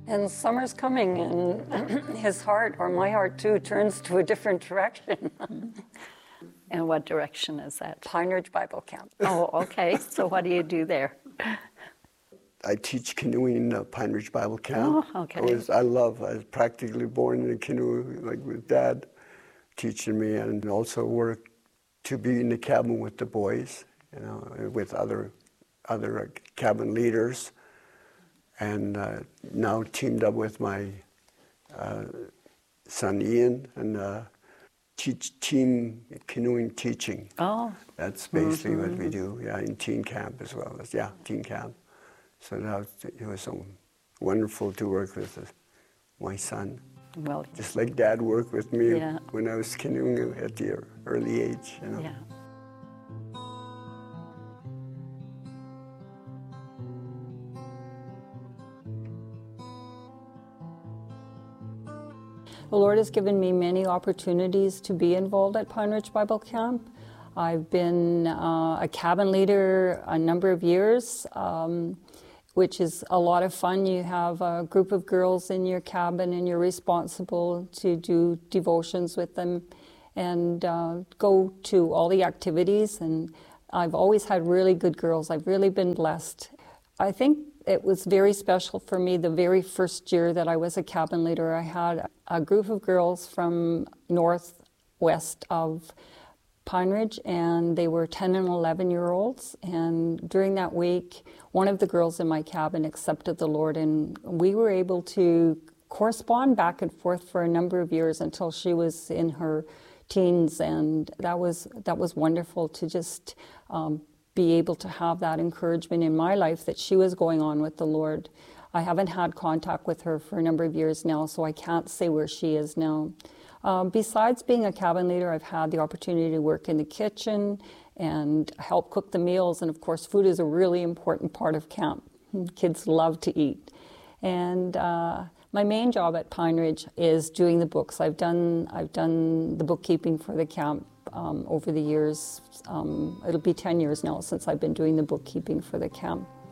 And summer's coming, and his heart, or my heart too, turns to a different direction. And what direction is that? Pine Ridge Bible Camp. Oh, okay. So what do you do there? I teach canoeing at Pine Ridge Bible Camp. Oh, okay. I was practically born in a canoe, like with Dad teaching me, and also work to be in the cabin with the boys, with other cabin leaders, and now teamed up with my son Ian and teach team canoeing teaching. Oh. That's basically what we do, in teen camp as well. Teen camp. So it was so wonderful to work with my son. Well, just like Dad worked with me Yeah. when I was canoeing at the early age. Yeah. The Lord has given me many opportunities to be involved at Pine Ridge Bible Camp. I've been a cabin leader a number of years, which is a lot of fun. You have a group of girls in your cabin and you're responsible to do devotions with them and go to all the activities. And I've always had really good girls. I've really been blessed. I think it was very special for me the very first year that I was a cabin leader. I had a group of girls from northwest of Pine Ridge, and they were 10 and 11-year-olds. And during that week, one of the girls in my cabin accepted the Lord, and we were able to correspond back and forth for a number of years until she was in her teens. And that was wonderful to just be able to have that encouragement in my life that she was going on with the Lord. I haven't had contact with her for a number of years now, so I can't say where she is now. Besides being a cabin leader, I've had the opportunity to work in the kitchen and help cook the meals. And of course, food is a really important part of camp. Kids love to eat. And my main job at Pine Ridge is doing the books. I've done the bookkeeping for the camp over the years. It'll be 10 years now since I've been doing the bookkeeping for the camp.